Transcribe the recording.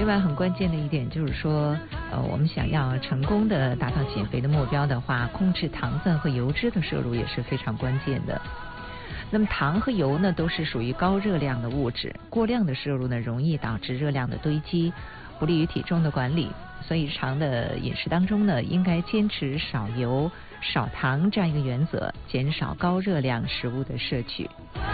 另外很关键的一点就是说，我们想要成功的达到减肥的目标的话，控制糖分和油脂的摄入也是非常关键的。那么糖和油呢，都是属于高热量的物质，过量的摄入呢，容易导致热量的堆积，不利于体重的管理。所以日常的饮食当中呢，应该坚持少油、少糖这样一个原则，减少高热量食物的摄取。